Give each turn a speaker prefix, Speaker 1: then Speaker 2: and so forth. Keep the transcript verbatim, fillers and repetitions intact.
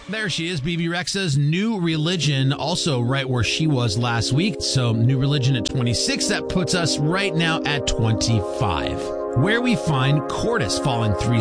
Speaker 1: There she is, Bebe Rexha's New Religion, also right where she was last week. So New Religion at twenty-six, that puts us right now at twenty-five. Where we find Cordis falling three